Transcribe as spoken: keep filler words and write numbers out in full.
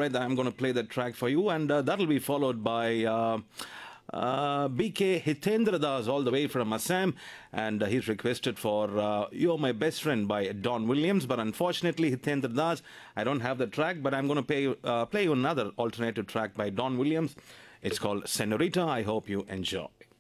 right, I'm going to play that track for you, and uh, that'll be followed by. Uh, uh, B K Hitendra Das, all the way from Assam, and uh, he's requested for uh, You're My Best Friend by Don Williams. But unfortunately, Hitendra Das, I don't have the track, but I'm going to play, uh, play you another alternative track by Don Williams. It's called Senorita. I hope you enjoy.